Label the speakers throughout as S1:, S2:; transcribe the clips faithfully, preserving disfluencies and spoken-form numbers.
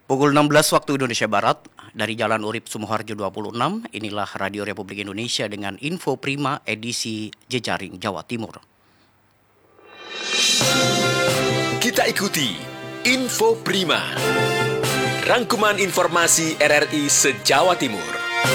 S1: Pukul enam belas waktu Indonesia Barat, dari Jalan Urip Sumoharjo dua puluh enam, inilah Radio Republik Indonesia dengan Info Prima edisi Jejaring Jawa Timur.
S2: Kita ikuti Info Prima, rangkuman informasi R R I se-Jawa Timur.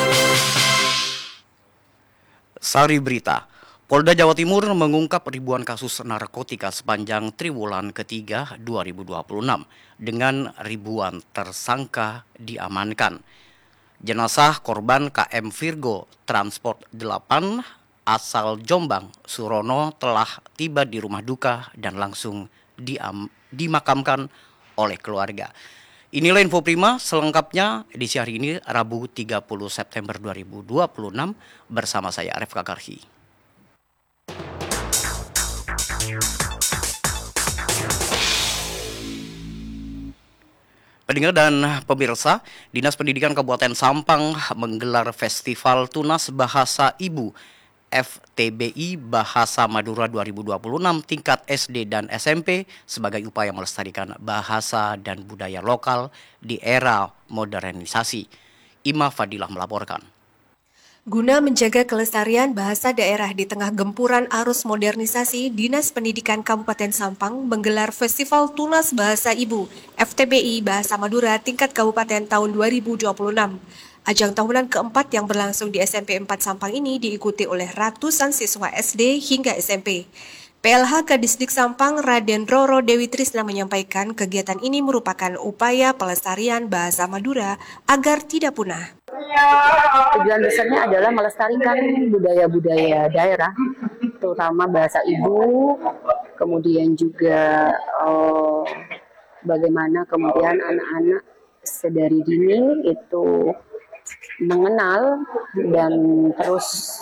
S1: Sari berita, Polda Jawa Timur mengungkap ribuan kasus narkotika sepanjang triwulan ketiga dua ribu dua puluh enam dengan ribuan tersangka diamankan. Jenazah korban K M Virgo Transport delapan asal Jombang, Surono telah tiba di rumah duka dan langsung diam, dimakamkan oleh keluarga. Inilah Info Prima selengkapnya edisi hari ini Rabu tiga puluh September dua ribu dua puluh enam bersama saya Arif Kakarhi. Pendengar dan pemirsa, Dinas Pendidikan Kabupaten Sampang menggelar Festival Tunas Bahasa Ibu F T B I Bahasa Madura dua ribu dua puluh enam tingkat S D dan S M P sebagai upaya melestarikan bahasa dan budaya lokal di era modernisasi. Ima Fadilah melaporkan.
S3: Guna menjaga kelestarian bahasa daerah di tengah gempuran arus modernisasi, Dinas Pendidikan Kabupaten Sampang menggelar Festival Tunas Bahasa Ibu F T B I Bahasa Madura tingkat kabupaten tahun dua ribu dua puluh enam. Ajang tahunan keempat yang berlangsung di S M P empat Sampang ini diikuti oleh ratusan siswa S D hingga S M P. P L H Kadisdik Sampang Raden Roro Dewi Trisna menyampaikan kegiatan ini merupakan upaya pelestarian bahasa Madura agar tidak punah.
S4: Tujuan besarnya adalah melestarikan budaya-budaya daerah, terutama bahasa ibu, kemudian juga eh, bagaimana kemudian anak-anak sedari dini itu mengenal dan terus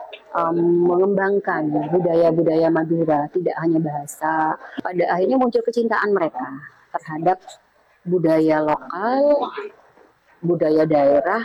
S4: um, mengembangkan budaya-budaya Madura, tidak hanya bahasa. Pada akhirnya muncul kecintaan mereka terhadap budaya lokal, budaya daerah,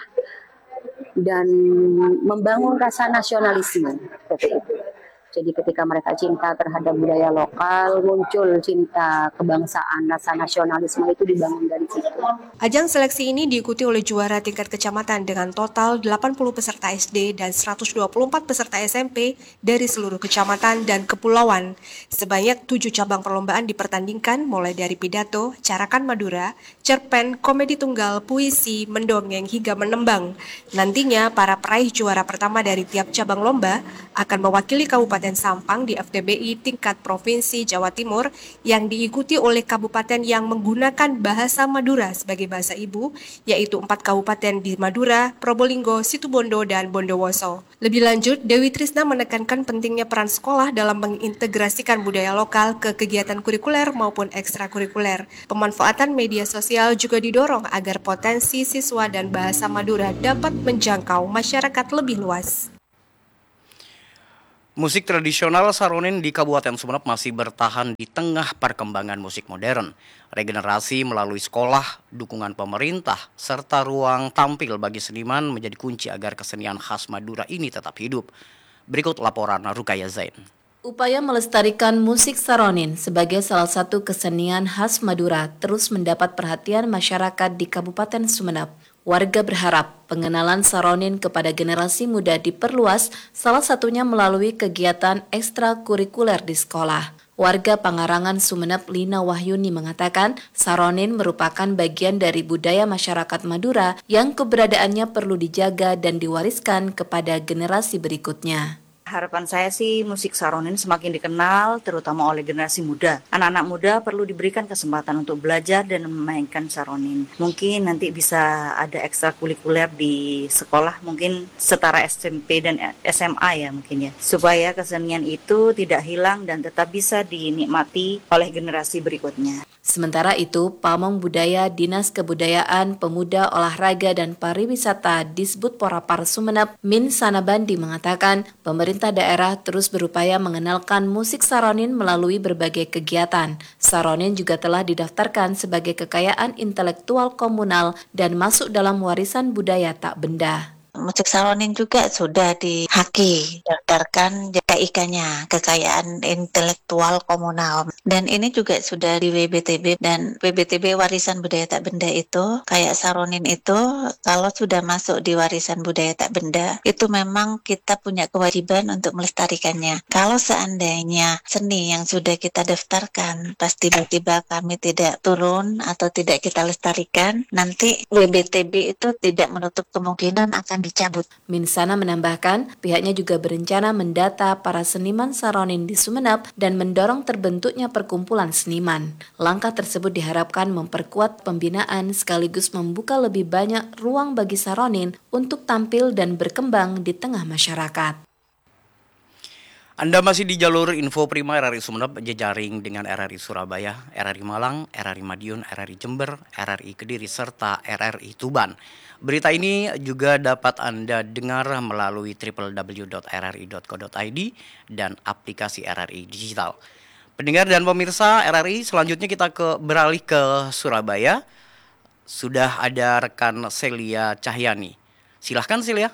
S4: dan membangun rasa nasionalisme seperti itu. Jadi ketika mereka cinta terhadap budaya lokal, muncul cinta kebangsaan, rasa nasionalisme itu dibangun dari situ.
S3: Ajang seleksi ini diikuti oleh juara tingkat kecamatan dengan total delapan puluh peserta S D dan seratus dua puluh empat peserta S M P dari seluruh kecamatan dan kepulauan. Sebanyak tujuh cabang perlombaan dipertandingkan mulai dari pidato, carakan Madura, cerpen, komedi tunggal, puisi, mendongeng hingga menembang. Nantinya para peraih juara pertama dari tiap cabang lomba akan mewakili Kabupaten Sampang di F T B I tingkat Provinsi Jawa Timur yang diikuti oleh kabupaten yang menggunakan bahasa Madura sebagai bahasa ibu, yaitu empat kabupaten di Madura, Probolinggo, Situbondo, dan Bondowoso. Lebih lanjut, Dewi Trisna menekankan pentingnya peran sekolah dalam mengintegrasikan budaya lokal ke kegiatan kurikuler maupun ekstrakurikuler. Pemanfaatan media sosial juga didorong agar potensi siswa dan bahasa Madura dapat menjangkau masyarakat lebih luas.
S1: Musik tradisional Saronin di Kabupaten Sumeneb masih bertahan di tengah perkembangan musik modern. Regenerasi melalui sekolah, dukungan pemerintah, serta ruang tampil bagi seniman menjadi kunci agar kesenian khas Madura ini tetap hidup. Berikut laporan Rukaya Zain.
S5: Upaya melestarikan musik Saronin sebagai salah satu kesenian khas Madura terus mendapat perhatian masyarakat di Kabupaten Sumeneb. Warga berharap pengenalan Saronin kepada generasi muda diperluas, salah satunya melalui kegiatan ekstrakurikuler di sekolah. Warga Pangarangan Sumeneb Lina Wahyuni mengatakan Saronin merupakan bagian dari budaya masyarakat Madura yang keberadaannya perlu dijaga dan diwariskan kepada generasi berikutnya.
S6: Harapan saya sih musik Saronin semakin dikenal terutama oleh generasi muda. Anak-anak muda perlu diberikan kesempatan untuk belajar dan memainkan Saronin. Mungkin nanti bisa ada ekstrakurikuler di sekolah, mungkin setara S M P dan S M A ya mungkin ya. Supaya kesenian itu tidak hilang dan tetap bisa dinikmati oleh generasi berikutnya.
S5: Sementara itu, Pamong Budaya Dinas Kebudayaan, Pemuda, Olahraga, dan Pariwisata Disbud Porapar Sumeneb, Min Sanabandi mengatakan pemerintah daerah terus berupaya mengenalkan musik Saronin melalui berbagai kegiatan. Saronin juga telah didaftarkan sebagai kekayaan intelektual komunal dan masuk dalam warisan budaya tak benda.
S7: Musik Saronin juga sudah di H K I, daftarkan K I K-nya, Kekayaan Intelektual Komunal. Dan ini juga sudah di W B T B, dan W B T B Warisan Budaya Tak Benda itu, kayak Saronin itu, kalau sudah masuk di Warisan Budaya Tak Benda, itu memang kita punya kewajiban untuk melestarikannya. Kalau seandainya seni yang sudah kita daftarkan, pas tiba-tiba kami tidak turun atau tidak kita lestarikan, nanti W B T B itu tidak menutup kemungkinan akan dicabut.
S5: Minsana menambahkan, pihaknya juga berencana mendata para seniman Saronin di Sumeneb dan mendorong terbentuknya perkumpulan seniman. Langkah tersebut diharapkan memperkuat pembinaan sekaligus membuka lebih banyak ruang bagi Saronin untuk tampil dan berkembang di tengah masyarakat.
S1: Anda masih di jalur Info Prima R R I Sumeneb, jejaring dengan R R I Surabaya, R R I Malang, R R I Madiun, R R I Jember, R R I Kediri, serta R R I Tuban. Berita ini juga dapat Anda dengar melalui w w w dot r r i dot co dot i d dan aplikasi R R I Digital. Pendengar dan pemirsa R R I, selanjutnya kita ke beralih ke Surabaya. Sudah ada rekan Celia Cahyani. Silahkan Celia.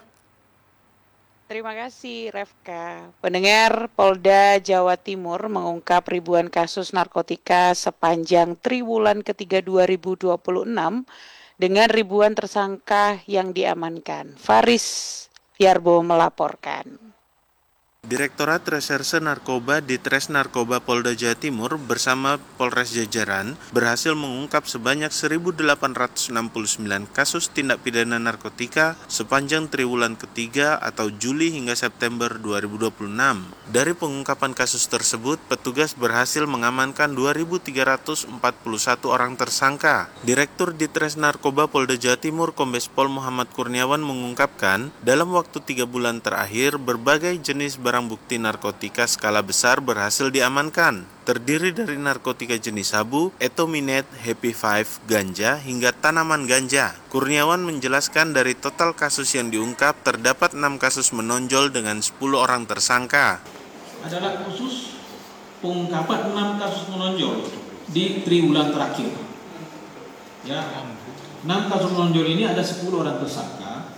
S8: Terima kasih Refka. Pendengar, Polda Jawa Timur mengungkap ribuan kasus narkotika sepanjang triwulan ketiga dua ribu dua puluh enam dengan ribuan tersangka yang diamankan. Faris Yarbo melaporkan.
S9: Direktorat Reserse Narkoba Ditres Narkoba Polda Jawa Timur bersama Polres Jajaran berhasil mengungkap sebanyak seribu delapan ratus enam puluh sembilan kasus tindak pidana narkotika sepanjang triwulan ketiga atau Juli hingga September dua ribu dua puluh enam. Dari pengungkapan kasus tersebut, petugas berhasil mengamankan dua ribu tiga ratus empat puluh satu orang tersangka. Direktur Ditres Narkoba Polda Jawa Timur Kombes Pol Muhammad Kurniawan mengungkapkan, dalam waktu tiga bulan terakhir berbagai jenis barang bukti narkotika skala besar berhasil diamankan, terdiri dari narkotika jenis sabu, etominet, happy five, ganja, hingga tanaman ganja. Kurniawan menjelaskan dari total kasus yang diungkap terdapat enam kasus menonjol dengan sepuluh orang tersangka.
S10: Adalah khusus pengungkapan enam kasus menonjol di triwulan terakhir. Ya, enam kasus menonjol ini ada sepuluh orang tersangka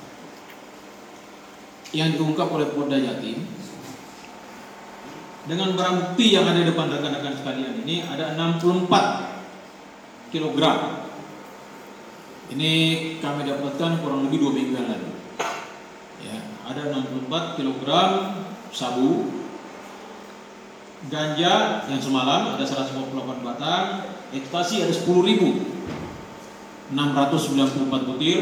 S10: yang diungkap oleh Polda Jatim. Dengan barang bukti yang ada di depan rekan-rekan sekalian ini ada enam puluh empat kilogram. Ini kami dapatkan kurang lebih dua minggu yang lalu. Ya, ada enam puluh empat kilogram sabu, ganja yang semalam ada seratus lima puluh delapan batang, ekstasi ada sepuluh ribu enam ratus sembilan puluh empat butir,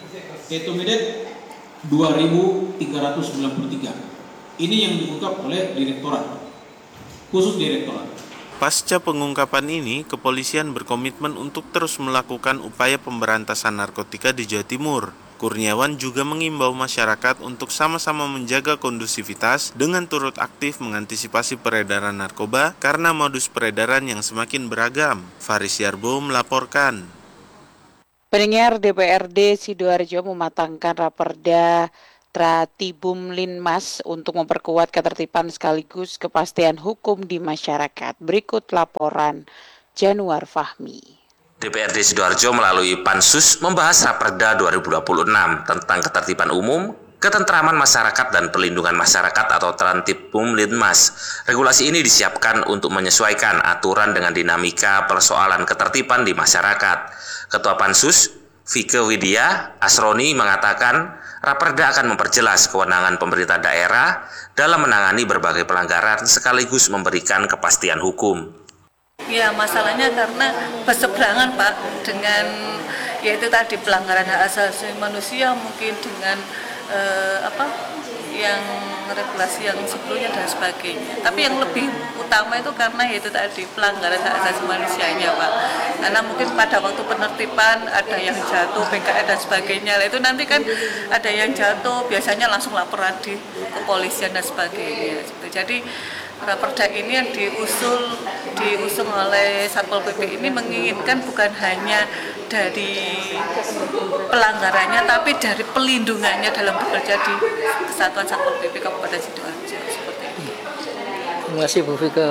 S10: etomidet dua ribu tiga ratus sembilan puluh tiga. Ini yang diungkap oleh direktorat. Khusus direktorat.
S9: Pasca pengungkapan ini, kepolisian berkomitmen untuk terus melakukan upaya pemberantasan narkotika di Jawa Timur. Kurniawan juga mengimbau masyarakat untuk sama-sama menjaga kondusivitas dengan turut aktif mengantisipasi peredaran narkoba karena modus peredaran yang semakin beragam. Faris Yarbo melaporkan.
S8: Pendengar, D P R D Sidoarjo mematangkan Raperda Tratibum Linmas untuk memperkuat ketertiban sekaligus kepastian hukum di masyarakat. Berikut laporan Januar Fahmi.
S11: D P R D Sidoarjo melalui Pansus membahas Raperda dua ribu dua puluh enam tentang ketertiban umum, ketentraman masyarakat dan pelindungan masyarakat atau Tratibum Linmas. Regulasi ini disiapkan untuk menyesuaikan aturan dengan dinamika persoalan ketertiban di masyarakat. Ketua Pansus, Vike Widya Asroni mengatakan Raperda akan memperjelas kewenangan pemerintah daerah dalam menangani berbagai pelanggaran sekaligus memberikan kepastian hukum.
S12: Ya, masalahnya karena berseberangan Pak dengan yaitu tadi pelanggaran hak asasi manusia mungkin dengan eh, apa yang regulasi yang sebelumnya dan sebagainya. Tapi yang lebih utama itu karena yaitu tadi pelanggaran hak asasi manusianya Pak. Karena mungkin pada waktu penertiban ada yang jatuh, P K R dan sebagainya. Itu nanti kan ada yang jatuh, biasanya langsung laporan di kepolisian dan sebagainya. Jadi Raperda ini yang diusul diusung oleh Satpol P P ini menginginkan bukan hanya dari pelanggarannya tapi dari pelindungannya dalam bekerja di Kesatuan Satpol P P Kabupaten Sidoarjo seperti itu.
S13: Terima kasih Bu Vika.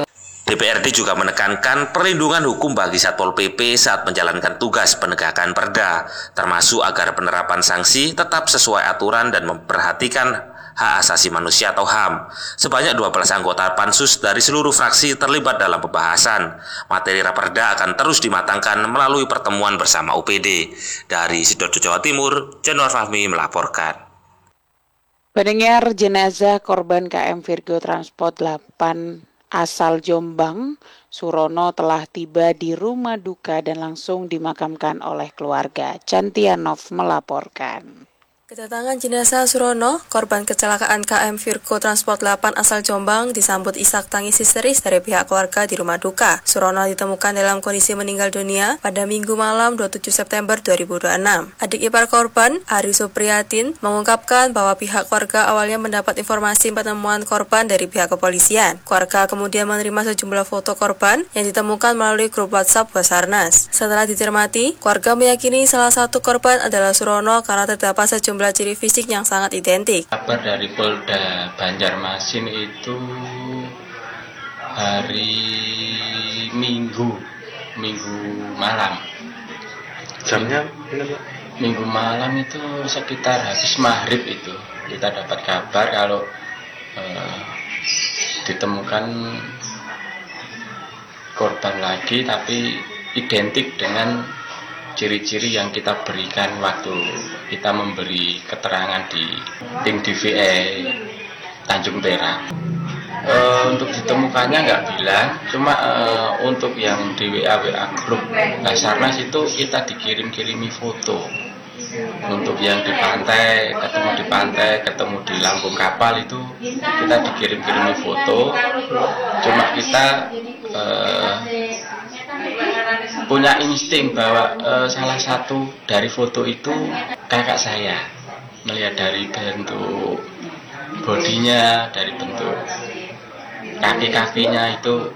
S11: D P R D juga menekankan perlindungan hukum bagi Satpol P P saat menjalankan tugas penegakan perda, termasuk agar penerapan sanksi tetap sesuai aturan dan memperhatikan hak asasi manusia atau H A M. Sebanyak dua belas anggota Pansus dari seluruh fraksi terlibat dalam pembahasan. Materi raperda akan terus dimatangkan melalui pertemuan bersama O P D. Dari Sidoarjo, Jawa Timur, Januar Fahmi melaporkan.
S8: Pendengar, jenazah korban K M Virgo Transport delapan asal Jombang, Surono telah tiba di rumah duka dan langsung dimakamkan oleh keluarga. Cantianov melaporkan.
S13: Kedatangan jenazah Surono, korban kecelakaan K M Virgo Transport delapan asal Jombang, disambut isak tangis histeris dari pihak keluarga di rumah duka. Surono ditemukan dalam kondisi meninggal dunia pada Minggu malam dua puluh tujuh September dua ribu dua puluh enam. Adik ipar korban, Ari Supriyatin, mengungkapkan bahwa pihak keluarga awalnya mendapat informasi penemuan korban dari pihak kepolisian. Keluarga kemudian menerima sejumlah foto korban yang ditemukan melalui grup WhatsApp Basarnas. Setelah dicermati, keluarga meyakini salah satu korban adalah Surono karena terdapat sejumlah jumlah ciri fisik yang sangat identik.
S14: Kabar dari Polda Banjarmasin itu hari Minggu, Minggu malam.
S9: Jamnya?
S14: Minggu malam itu sekitar habis maghrib itu kita dapat kabar kalau eh, ditemukan korban lagi, tapi identik dengan ciri-ciri yang kita berikan waktu kita memberi keterangan di tim D V E Tanjung Perak. E, untuk ditemukannya nggak bilang, cuma e, untuk yang di W A W A grup Basarnas itu kita dikirim-kirimi foto. Untuk yang di pantai, ketemu di pantai, ketemu di lambung kapal itu kita dikirim-kirimi foto. Cuma kita e, punya insting bahwa e, salah satu dari foto itu kakak saya. Melihat dari bentuk bodinya, dari bentuk kaki-kakinya itu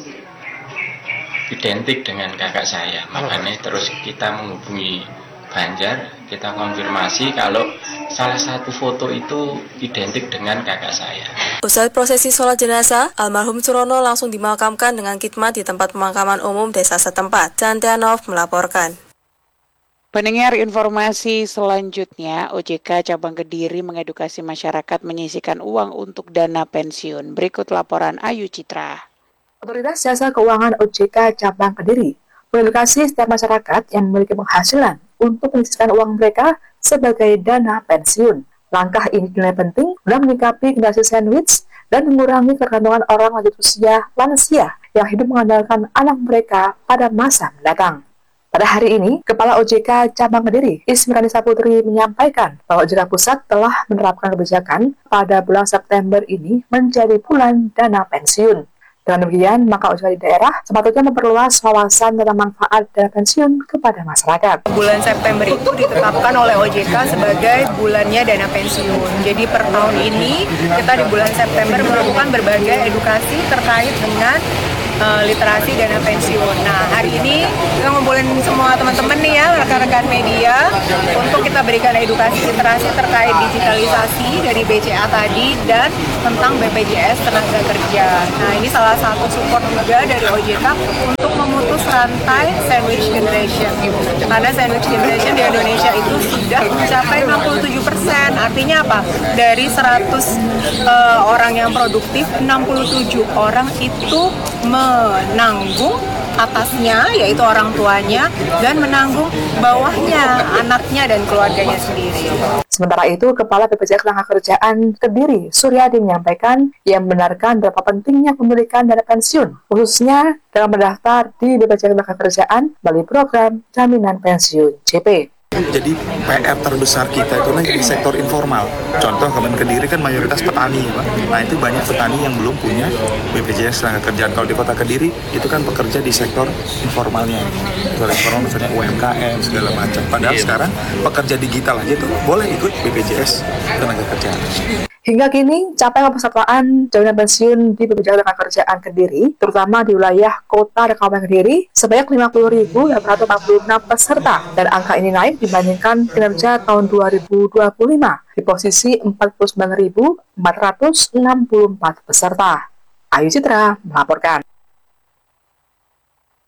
S14: identik dengan kakak saya. Makanya terus kita menghubungi Banjar, kita konfirmasi kalau salah satu foto itu identik dengan kakak saya.
S13: Usai prosesi sholat jenazah, almarhum Surono langsung dimakamkan dengan khidmat di tempat pemakaman umum desa setempat. Cantianov melaporkan.
S8: Pendengar, informasi selanjutnya, O J K Cabang Kediri mengedukasi masyarakat menyisihkan uang untuk dana pensiun. Berikut laporan Ayu Citra.
S15: Otoritas Jasa Keuangan O J K Cabang Kediri mengedukasi setiap masyarakat yang memiliki penghasilan untuk menyisihkan uang mereka sebagai dana pensiun. Langkah ini dinilai penting dalam menyikapi generasi sandwich dan mengurangi ketergantungan orang lanjut usia lansia yang hidup mengandalkan anak mereka pada masa mendatang. Pada hari ini, Kepala O J K Cabang Kediri, Ismiranisa Putri, menyampaikan bahwa O J K Pusat telah menerapkan kebijakan pada bulan September ini menjadi bulan dana pensiun. Dengan demikian, maka O J K di daerah sepatutnya memperluas wawasan tentang manfaat dana pensiun kepada masyarakat.
S16: Bulan September itu ditetapkan oleh O J K sebagai bulannya dana pensiun. Jadi per tahun ini kita di bulan September melakukan berbagai edukasi terkait dengan uh, literasi dana pensiun. Nah, hari ini kita ngumpulin semua teman-teman nih ya, rekan-rekan media, untuk kita berikan edukasi literasi terkait digitalisasi dari B C A tadi dan tentang B P J S tenaga kerja. Nah, ini salah satu support juga dari O J K untuk memutus rantai sandwich generation. Karena sandwich generation di Indonesia itu sudah mencapai enam puluh tujuh persen. Artinya apa? Dari seratus uh, orang yang produktif, enam puluh tujuh orang itu menanggung atasnya, yaitu orang tuanya, dan menanggung bawahnya, anaknya dan keluarganya sendiri.
S15: Sementara itu, Kepala B P J S Ketenagakerjaan Kediri, Suryadi, menyampaikan ia membenarkan berapa pentingnya pemilikan dana pensiun, khususnya dalam mendaftar di B P J S Ketenagakerjaan melalui program Jaminan Pensiun J P.
S17: Jadi P R terbesar kita itu kan di sektor informal. Contoh Kabupaten Kediri kan mayoritas petani, Pak. Nah itu banyak petani yang belum punya B P J S Ketenagakerjaan. Kalau di Kota Kediri itu kan pekerja di sektor informalnya. Sektor informal misalnya U M K M segala macam. Padahal sekarang pekerja digital aja tuh boleh ikut B P J S Ketenagakerjaan.
S15: Hingga kini, capaian pesertaan jaminan pensiun di B P J S Ketenagakerjaan Kediri, terutama di wilayah Kota dan Kabupaten Kediri, sebanyak lima puluh ribu delapan ratus empat puluh enam peserta. Dan angka ini naik dibandingkan kinerja tahun dua ribu dua puluh lima, di posisi empat puluh sembilan ribu empat ratus enam puluh empat peserta. Ayu Citra melaporkan.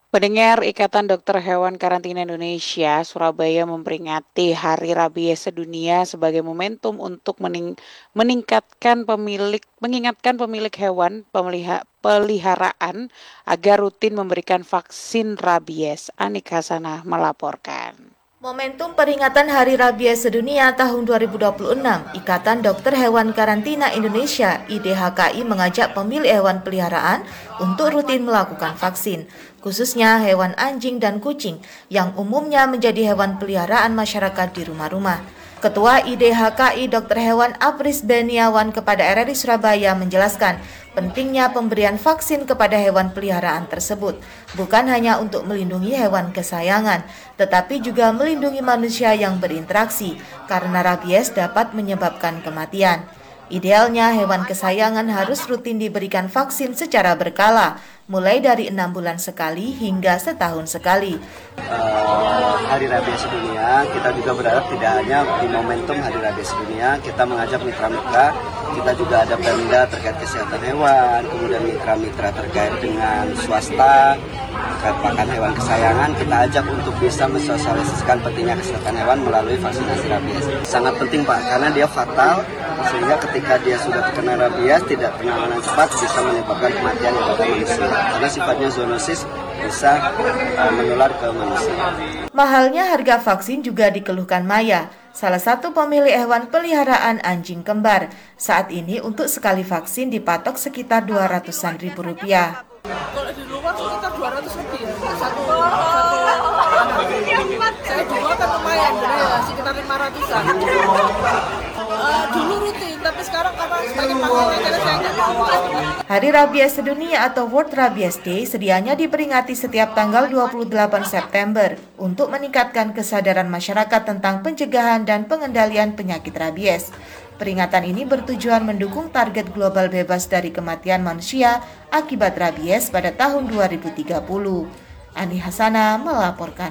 S8: Pendengar, Ikatan Dokter Hewan Karantina Indonesia Surabaya memperingati Hari Rabies Sedunia sebagai momentum untuk mening- meningkatkan pemilik mengingatkan pemilik hewan pemeliha- peliharaan agar rutin memberikan vaksin rabies. Anik Hasanah melaporkan.
S18: Momentum peringatan Hari Rabies Sedunia tahun dua ribu dua puluh enam, Ikatan Dokter Hewan Karantina Indonesia I D H K I mengajak pemilik hewan peliharaan untuk rutin melakukan vaksin, khususnya hewan anjing dan kucing yang umumnya menjadi hewan peliharaan masyarakat di rumah-rumah. Ketua I D H K I Dokter Hewan Apris Beniawan kepada R R I Surabaya menjelaskan pentingnya pemberian vaksin kepada hewan peliharaan tersebut bukan hanya untuk melindungi hewan kesayangan, tetapi juga melindungi manusia yang berinteraksi karena rabies dapat menyebabkan kematian. Idealnya hewan kesayangan harus rutin diberikan vaksin secara berkala, mulai dari enam bulan sekali hingga setahun sekali.
S19: Uh, Hari Rabies Sedunia, kita juga berharap tidak hanya di momentum Hari Rabies Sedunia, kita mengajak mitra-mitra, kita juga ada Pemda terkait kesehatan hewan, kemudian mitra-mitra terkait dengan swasta, terkait pakan hewan kesayangan, kita ajak untuk bisa mensosialisasikan pentingnya kesehatan hewan melalui vaksinasi rabies. Sangat penting Pak, karena dia fatal, sehingga ketika dia sudah terkena rabies, tidak penanganan cepat bisa menyebabkan kematian yang pada manusia. Karena sifatnya zoonosis bisa uh, menular ke manusia.
S18: Mahalnya harga vaksin juga dikeluhkan Maya, salah satu pemilik hewan peliharaan anjing kembar. Saat ini untuk sekali vaksin dipatok sekitar dua ratusan ribu rupiah.
S20: Kalau di luar sekitar dua ratus lebih ya. Satu, satu saya jual kan lumayan, jadi ya sekitar lima ratusan. Uh, dulu rutin, tapi sekarang karena sebagai panggilan jadi saya nggak bawa.
S18: Hari Rabies Sedunia atau World Rabies Day sedianya diperingati setiap tanggal dua puluh delapan September untuk meningkatkan kesadaran masyarakat tentang pencegahan dan pengendalian penyakit rabies. Peringatan ini bertujuan mendukung target global bebas dari kematian manusia akibat rabies pada tahun dua ribu tiga puluh. Ani Hasanah melaporkan.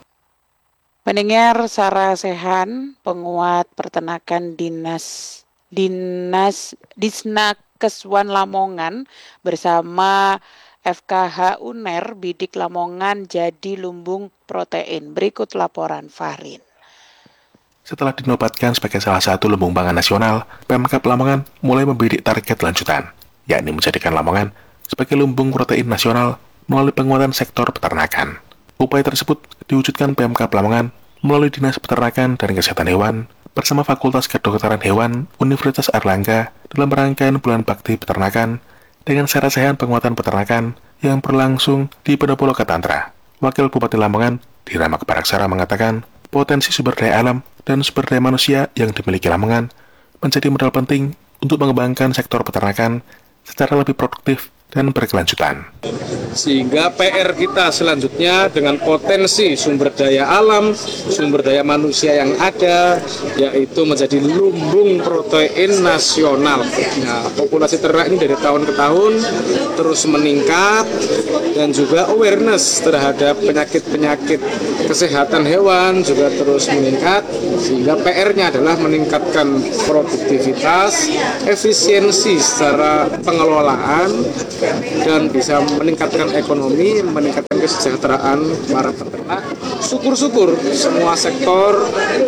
S8: Pendengar, Sarah Sehan, penguat peternakan Dinas Dinas Disnakeswan Lamongan bersama F K H U N E R Bidik Lamongan jadi lumbung protein. Berikut laporan Fahrin.
S17: Setelah dinobatkan sebagai salah satu lumbung pangan nasional, Pemkab Lamongan mulai membidik target lanjutan, yakni menjadikan Lamongan sebagai lumbung protein nasional melalui penguatan sektor peternakan. Upaya tersebut diwujudkan Pemkab Lamongan melalui Dinas Peternakan dan Kesehatan Hewan bersama Fakultas Kedokteran Hewan Universitas Airlangga dalam rangkaian Bulan Bakti Peternakan dengan Sarah Sehan penguatan peternakan yang berlangsung di Pendopo Lokatantra. Wakil Bupati Lamongan, Dirama Kebaraksara mengatakan, potensi sumber daya alam dan sumber daya manusia yang dimiliki Lamongan menjadi modal penting untuk mengembangkan sektor peternakan secara lebih produktif dan berkelanjutan.
S21: Sehingga P R kita selanjutnya dengan potensi sumber daya alam, sumber daya manusia yang ada, yaitu menjadi lumbung protein nasional. Nah, populasi ternak ini dari tahun ke tahun terus meningkat dan juga awareness terhadap penyakit-penyakit kesehatan hewan juga terus meningkat, sehingga P R-nya adalah meningkatkan produktivitas, efisiensi secara pengelolaan, dan bisa meningkatkan ekonomi, meningkatkan kesejahteraan para peternak. Syukur-syukur semua sektor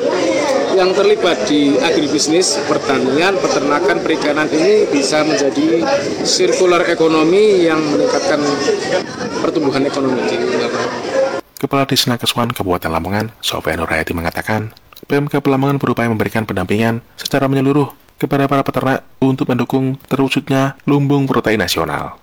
S21: yang terlibat di agribisnis, pertanian, peternakan, perikanan ini bisa menjadi sirkular ekonomi yang meningkatkan pertumbuhan ekonomi.
S17: Kepala Disnakeswan Kabupaten Lamongan, Sofia Nurhayati mengatakan, Pemkab Lamongan berupaya memberikan pendampingan secara menyeluruh kepada para peternak untuk mendukung terwujudnya lumbung protein nasional.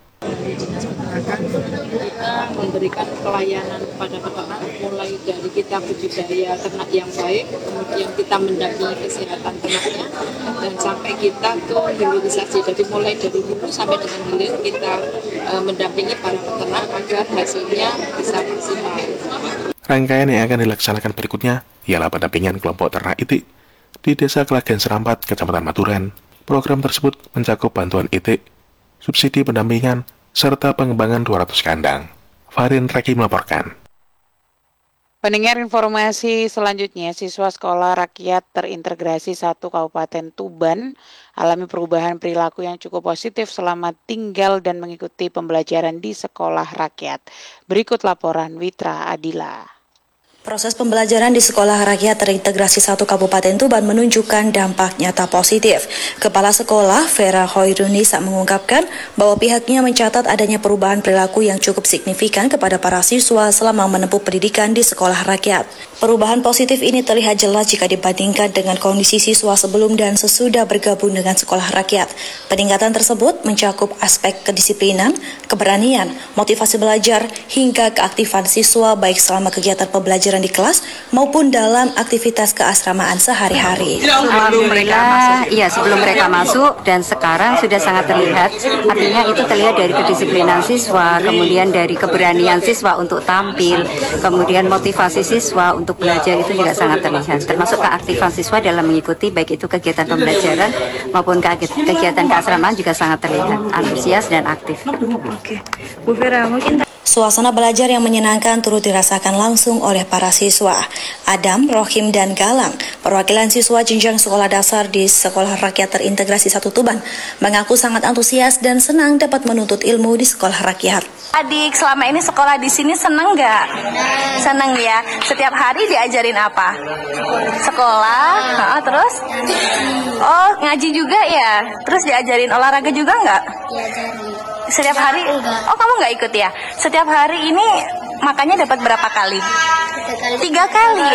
S22: Kita memberikan pelayanan kepada peternak mulai dari kita budidaya ternak yang baik, kemudian kita mendampingi kesehatan ternaknya, dan sampai kita ke hilirisasi. Jadi mulai dari hulu sampai dengan hilir kita e, mendampingi para peternak agar hasilnya bisa maksimal.
S17: Rangkaian yang akan dilaksanakan berikutnya ialah pendampingan kelompok ternak itik di Desa Kelagen Serampat, Kecamatan Maturen. Program tersebut mencakup bantuan itik, subsidi pendampingan, serta pengembangan dua ratus kandang. Farin Raki melaporkan.
S8: Pendengar, informasi selanjutnya, siswa sekolah rakyat terintegrasi satu Kabupaten Tuban alami perubahan perilaku yang cukup positif selama tinggal dan mengikuti pembelajaran di sekolah rakyat. Berikut laporan Witra Adila.
S2: Proses pembelajaran di Sekolah Rakyat Terintegrasi satu Kabupaten Tuban menunjukkan dampak nyata positif. Kepala Sekolah, Vera Hoirunisa, mengungkapkan bahwa pihaknya mencatat adanya perubahan perilaku yang cukup signifikan kepada para siswa selama menempuh pendidikan di Sekolah Rakyat. Perubahan positif ini terlihat jelas jika dibandingkan dengan kondisi siswa sebelum dan sesudah bergabung dengan Sekolah Rakyat. Peningkatan tersebut mencakup aspek kedisiplinan, keberanian, motivasi belajar, hingga keaktifan siswa baik selama kegiatan pembelajaran di kelas maupun dalam aktivitas keasramaan sehari-hari.
S4: Sebelum mereka, iya sebelum mereka masuk dan sekarang sudah sangat terlihat. Artinya itu terlihat dari kedisiplinan siswa, kemudian dari keberanian siswa untuk tampil, kemudian motivasi siswa untuk belajar itu juga sangat terlihat. Termasuk keaktifan siswa dalam mengikuti baik itu kegiatan pembelajaran maupun kegiatan keasramaan juga sangat terlihat, antusias dan aktif.
S2: Oke, Bu Vera, mungkin suasana belajar yang menyenangkan turut dirasakan langsung oleh para siswa. Adam, Rohim, dan Galang, perwakilan siswa jenjang sekolah dasar di Sekolah Rakyat Terintegrasi satu Tuban, mengaku sangat antusias dan senang dapat menuntut ilmu di sekolah rakyat.
S23: Adik selama ini sekolah di sini seneng nggak? Seneng ya. Setiap hari diajarin apa? Sekolah, nah, terus? Oh ngaji juga ya. Terus diajarin olahraga juga nggak? Setiap hari? Oh kamu nggak ikut ya? Setiap hari ini makannya dapat berapa kali? Tiga kali.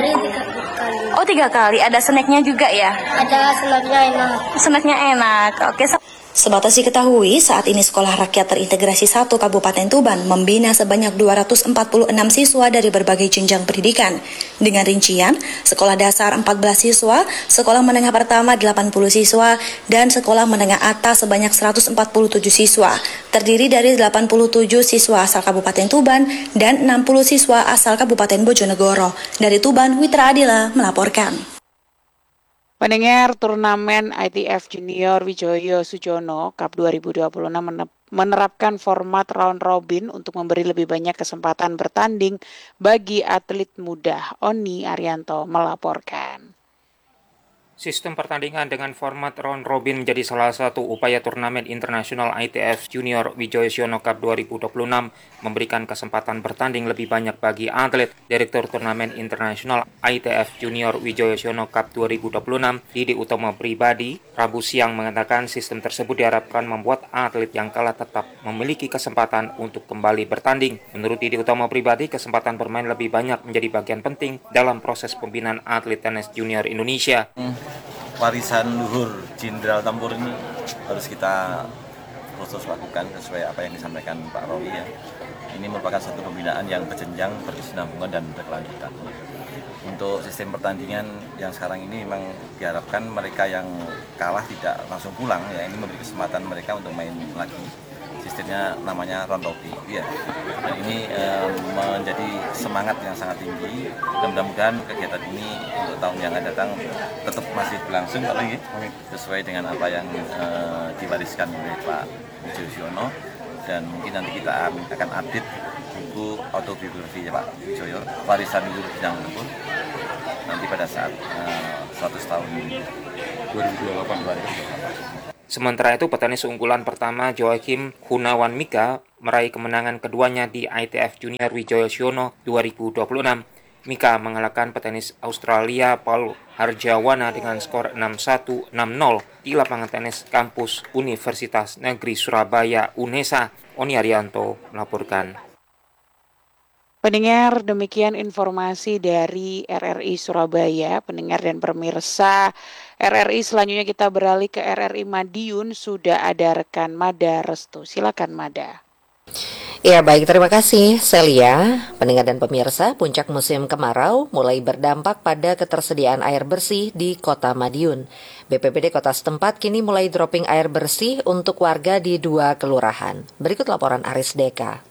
S23: Oh tiga kali. Ada snacknya juga ya?
S24: Ada snacknya enak.
S23: Snacknya enak. Oke.
S2: Sebatas diketahui, saat ini Sekolah Rakyat Terintegrasi satu Kabupaten Tuban membina sebanyak dua ratus empat puluh enam siswa dari berbagai jenjang pendidikan. Dengan rincian, sekolah dasar empat belas siswa, sekolah menengah pertama delapan puluh siswa, dan sekolah menengah atas sebanyak seratus empat puluh tujuh siswa. Terdiri dari delapan puluh tujuh siswa asal Kabupaten Tuban dan enam puluh siswa asal Kabupaten Bojonegoro. Dari Tuban, Witra Adila melaporkan.
S8: Pendengar, turnamen I T F Junior Wijoyo Sujono Cup dua ribu dua puluh enam menerapkan format round robin untuk memberi lebih banyak kesempatan bertanding bagi atlet muda. Oni Arianto melaporkan.
S25: Sistem pertandingan dengan format round robin menjadi salah satu upaya turnamen internasional I T F Junior Wijoyo Sujono Cup dua ribu dua puluh enam memberikan kesempatan bertanding lebih banyak bagi atlet. Direktur Turnamen Internasional I T F Junior Wijoyo Sujono Cup dua ribu dua puluh enam, Didi Utama Pribadi, Rabu siang mengatakan sistem tersebut diharapkan membuat atlet yang kalah tetap memiliki kesempatan untuk kembali bertanding. Menurut Didi Utama Pribadi, kesempatan bermain lebih banyak menjadi bagian penting dalam proses pembinaan atlet tenis junior Indonesia.
S26: Warisan luhur Jenderal Tempur ini harus kita terus lakukan sesuai apa yang disampaikan Pak Rowi ya. Ini merupakan satu pembinaan yang berjenjang, berkesinambungan dan berkelanjutan. Untuk sistem pertandingan yang sekarang ini memang diharapkan mereka yang kalah tidak langsung pulang ya, ini memberi kesempatan mereka untuk main lagi. Sistemnya namanya round robin ya. Dan ini eh, menjadi semangat yang sangat tinggi dan mudah-mudahan kegiatan ini untuk tahun yang akan datang tetap masih berlangsung lagi sesuai dengan apa yang eh, diwariskan oleh Pak Wijoyo Sujono, dan mungkin nanti kita akan update buku autobiografi ya Pak Wijoyo, warisan luhur jenjang tempur nanti pada saat eh, seratus tahun dua ribu dua puluh delapan.
S25: Sementara itu, petenis unggulan pertama Joachim Gunawan Mika meraih kemenangan keduanya di I T F Junior Wijoyo Sujono dua ribu dua puluh enam. Mika mengalahkan petenis Australia Paul Harjawana dengan skor enam satu enam nol di lapangan tenis kampus Universitas Negeri Surabaya UNESA. Oni Arianto melaporkan.
S8: Pendengar, demikian informasi dari R R I Surabaya. Pendengar dan pemirsa R R I, selanjutnya kita beralih ke R R I Madiun. Sudah ada rekan Mada Restu. Silakan Mada.
S27: Ya baik, terima kasih Celia. Pendengar dan pemirsa, puncak musim kemarau mulai berdampak pada ketersediaan air bersih di Kota Madiun. B P B D Kota setempat kini mulai dropping air bersih untuk warga di dua kelurahan. Berikut laporan Aris Deka.